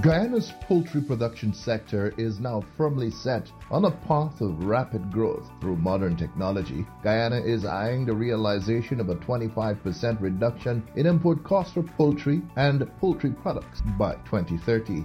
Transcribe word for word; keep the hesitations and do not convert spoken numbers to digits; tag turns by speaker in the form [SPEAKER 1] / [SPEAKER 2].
[SPEAKER 1] Guyana's poultry production sector is now firmly set on a path of rapid growth through modern technology. Guyana is eyeing the realization of a twenty-five percent reduction in import costs for poultry and poultry products by twenty thirty.